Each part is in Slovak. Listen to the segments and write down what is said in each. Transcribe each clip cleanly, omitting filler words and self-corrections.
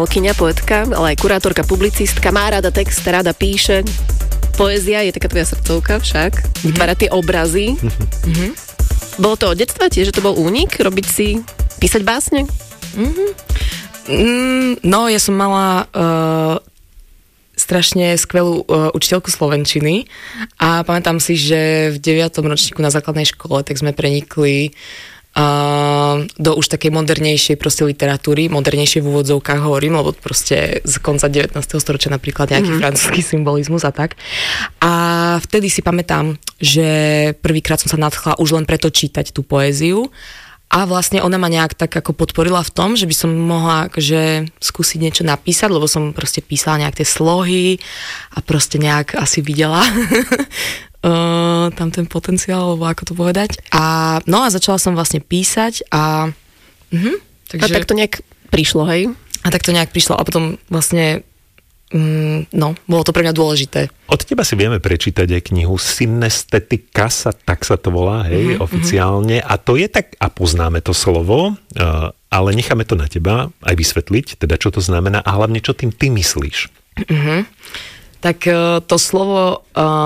Kyňa, poetka, ale aj kurátorka, publicistka, má rada text, rada píše. Poézia je taká tvoja srdcovka však. Vytvára tie obrazy. Bolo to od detstva tiež, že to bol únik? Robiť si, písať básne? No, ja som mala strašne skvelú učiteľku slovenčiny a pamätám si, že v 9. ročníku na základnej škole tak sme prenikli do už takej modernejšej proste literatúry, modernejšej v úvodzovkách hovorím, lebo proste z konca 19. storočia napríklad nejaký francúzsky symbolizmus a tak. A vtedy si pamätám, že prvýkrát som sa nadchla už len preto čítať tú poéziu a vlastne ona ma nejak tak ako podporila v tom, že by som mohla akože skúsiť niečo napísať, lebo som proste písala nejak tie slohy a proste nejak asi videla tam ten potenciál, alebo ako to povedať. A začala som vlastne písať a takže... A tak to nejak prišlo, hej? A tak to nejak prišlo a potom vlastne bolo to pre mňa dôležité. Od teba si vieme prečítať aj knihu Synestetika, tak sa to volá, hej, oficiálne. A to je tak, a poznáme to slovo, ale necháme to na teba aj vysvetliť, teda čo to znamená a hlavne čo tým ty myslíš. Tak to slovo...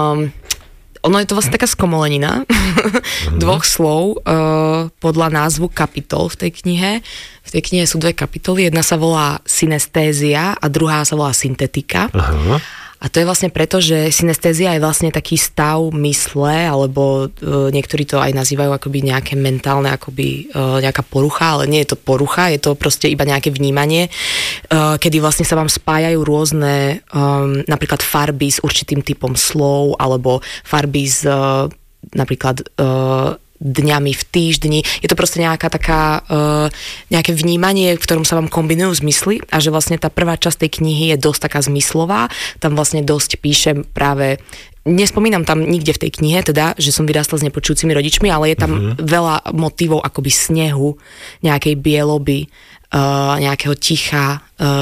ono je to vlastne taká skomolenina dvoch slov podľa názvu kapitol v tej knihe. V tej knihe sú 2 kapitoly. Jedna sa volá synestézia a druhá sa volá syntetika. Aha. A to je vlastne preto, že synestézia je vlastne taký stav mysle, alebo niektorí to aj nazývajú akoby nejaké mentálne, akoby nejaká porucha, ale nie je to porucha, je to proste iba nejaké vnímanie, kedy vlastne sa vám spájajú rôzne napríklad farby s určitým typom slov, alebo farby s napríklad dňami v týždni. Je to proste nejaká taká nejaké vnímanie, v ktorom sa vám kombinujú zmysly a že vlastne tá prvá časť tej knihy je dosť taká zmyslová. Tam vlastne dosť píšem práve, nespomínam tam nikde v tej knihe, teda, že som vyrástla s nepočujúcimi rodičmi, ale je tam veľa motívov akoby snehu, nejakej bieloby, nejakého ticha,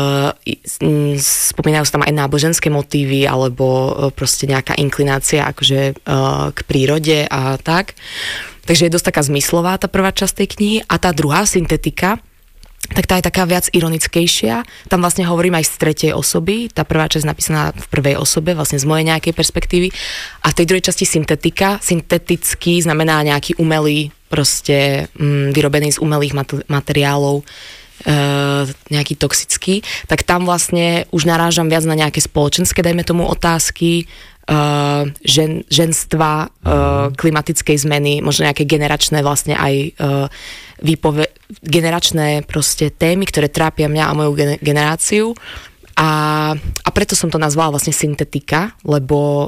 spomínajú sa tam aj náboženské motívy alebo proste nejaká inklinácia akože k prírode a tak. Takže je dosť taká zmyslová tá prvá časť tej knihy a tá druhá, syntetika, tak tá je taká viac ironickejšia. Tam vlastne hovorím aj z tretej osoby. Tá prvá časť napísaná v prvej osobe, vlastne z mojej nejakej perspektívy. A v tej druhej časti syntetika. Syntetický znamená nejaký umelý, proste vyrobený z umelých materiálov, nejaký toxický. Tak tam vlastne už narážam viac na nejaké spoločenské, dajme tomu, otázky, ženstva, klimatickej zmeny, možno nejaké generačné vlastne aj generačné proste témy, ktoré trápia mňa a moju generáciu a preto som to nazvala vlastne syntetika, lebo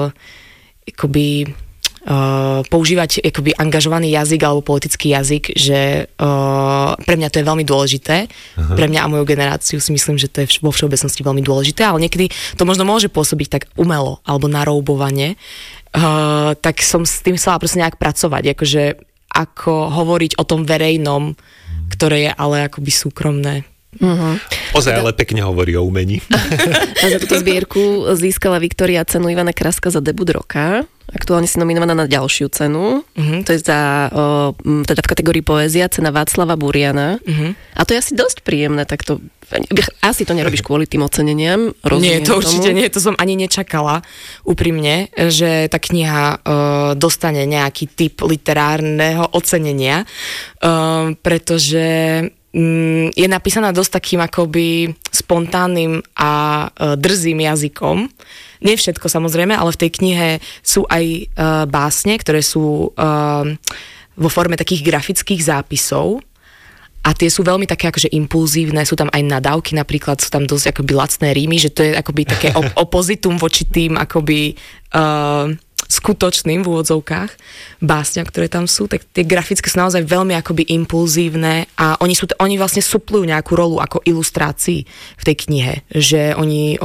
akoby používať akoby angažovaný jazyk alebo politický jazyk, že pre mňa to je veľmi dôležité. Aha. Pre mňa a moju generáciu si myslím, že to je vo všeobecnosti veľmi dôležité, ale niekedy to možno môže pôsobiť tak umelo alebo naroubovane. Tak som s tým chcela proste nejak pracovať, akože ako hovoriť o tom verejnom, ktoré je ale akoby súkromné. Ozaj, ale pekne hovorí o umení. A za túto zbierku získala Viktória cenu Ivana Kraska za debut roka. Aktuálne si nominovaná na ďalšiu cenu. To je za, teda v kategórii poézia, cena Václava Buriana. A to je asi dosť príjemné, tak to asi to nerobíš kvôli tým oceneniam. Nie, to určite nie, to som ani nečakala úprimne, že tá kniha dostane nejaký typ literárneho ocenenia, pretože je napísaná dosť takým akoby spontánnym a drzým jazykom. Nie všetko samozrejme, ale v tej knihe sú aj básne, ktoré sú vo forme takých grafických zápisov a tie sú veľmi také akože impulzívne, sú tam aj nadávky, napríklad sú tam dosť akoby lacné rímy, že to je akoby také opozitum voči tým akoby skutočným v úvodzovkách básňa, ktoré tam sú, tak tie grafické sú naozaj veľmi akoby impulzívne a oni vlastne suplujú nejakú rolu ako ilustrácií v tej knihe, že oni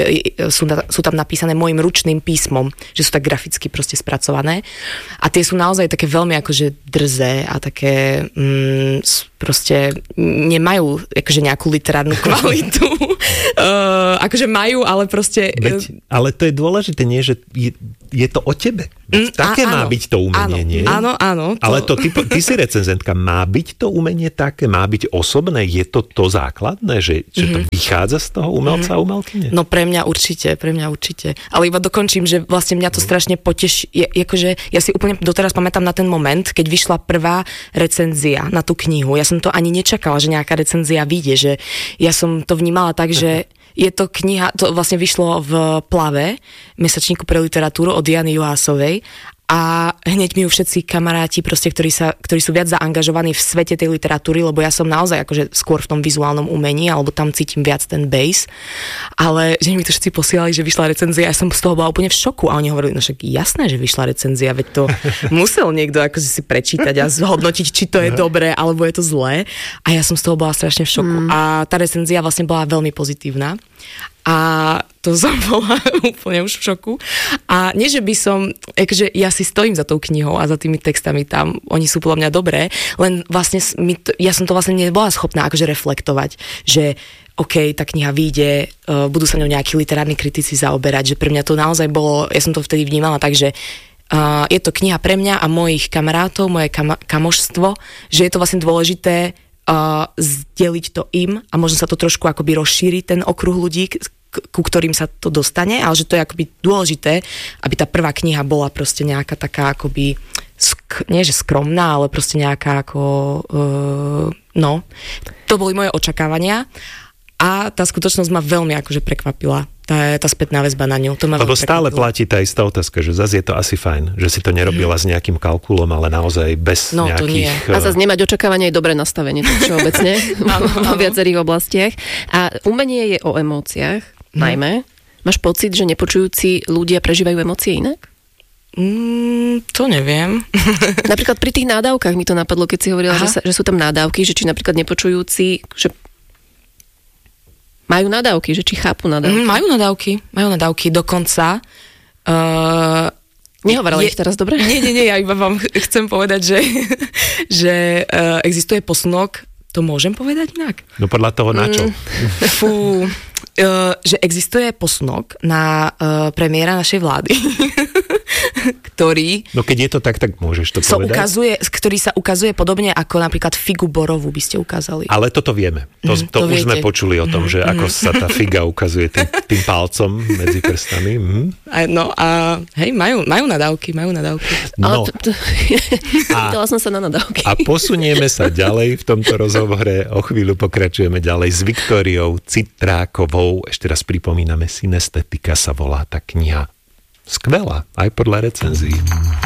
sú tam napísané mojim ručným písmom, že sú tak graficky proste spracované a tie sú naozaj také veľmi akože drzé a také proste nemajú akože nejakú literárnu kvalitu. Akože majú, ale proste... Ale to je dôležité, nie? Že je to o tebe. Také má byť to umenie, nie? Áno. Ale ty si recenzentka, má byť to umenie také, má byť osobné, je to základné, že to vychádza z toho umelca a umelkyne? No pre mňa určite. Ale iba dokončím, že vlastne mňa to strašne poteší. Akože ja si úplne doteraz pamätám na ten moment, keď vyšla prvá recenzia na tú knihu. Ja som to ani nečakala, že nejaká recenzia vyjde, že ja som to vnímala tak, že je to kniha, to vlastne vyšlo v Plave, mesačníku pre literatúru od Jany Juhásovej a hneď mi ju všetci kamaráti, proste, ktorí sú viac zaangažovaní v svete tej literatúry, lebo ja som naozaj akože skôr v tom vizuálnom umení, alebo tam cítim viac ten base, ale že mi to všetci posielali, že vyšla recenzia, ja som z toho bola úplne v šoku a oni hovorili, no však jasné, že vyšla recenzia, veď to musel niekto akože si prečítať a zhodnotiť, či to je dobré, alebo je to zlé a ja som z toho bola strašne v šoku a tá recenzia vlastne bola veľmi pozitívna. A to som bola úplne už v šoku. A nie, že by som, akože ja si stojím za tou knihou a za tými textami tam, oni sú podľa mňa dobré, len vlastne ja som to vlastne nebola schopná akože reflektovať, že OK, tá kniha vyjde, budú sa ňou nejakí literárni kritici zaoberať, že pre mňa to naozaj bolo, ja som to vtedy vnímala tak, že je to kniha pre mňa a mojich kamarátov, moje kamožstvo, že je to vlastne dôležité zdeliť to im a možno sa to trošku akoby rozšíri ten okruh ľudí, ku ktorým sa to dostane, ale že to je akoby dôležité, aby tá prvá kniha bola proste nejaká taká akoby nie že skromná, ale proste nejaká ako to boli moje očakávania a tá skutočnosť ma veľmi akože prekvapila. Tá spätná väzba na ňu. Lebo stále platí tá istá otázka, že zase je to asi fajn, že si to nerobila s nejakým kalkulom, ale naozaj bez nejakých... A zase nemať očakávania je dobré nastavenie, to všeobecne v viacerých oblastiach. A umenie je o emóciách, najmä. Máš pocit, že nepočujúci ľudia prežívajú emócie inak? To neviem. Napríklad pri tých nádavkách mi to napadlo, keď si hovorila, že sú tam nádavky, že či napríklad nepočujúci... Že majú nadávky, že či chápu nadávky? Majú nadávky, dokonca. Nehovorila ich teraz, dobre? Nie, ja iba vám chcem povedať, že existuje posunok, to môžem povedať inak? No podľa toho na čo? Že existuje posunok na premiéra našej vlády, ktorý... No keď je to tak môžeš to povedať. Ktorý sa ukazuje podobne ako napríklad figu borovú by ste ukázali. Ale toto vieme. To už sme počuli o tom, že ako sa tá figa ukazuje tým palcom medzi prstami. No a hej, majú nadávky. No. Pýtala som sa na nadávky. A posunieme sa ďalej v tomto rozhovore. O chvíľu pokračujeme ďalej s Viktóriou Citrákovou. Ešte raz pripomíname, Synestetika sa volá tá kniha. Skvelá, aj podľa recenzií.